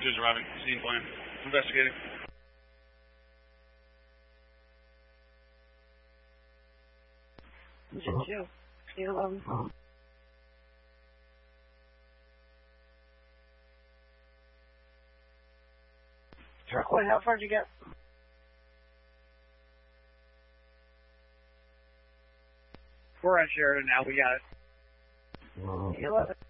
2's arriving. Scene plan. Investigating. Engine 2. Scene 11. Truck 1, how far did you get? We're on Sheridan now, we got it. 11.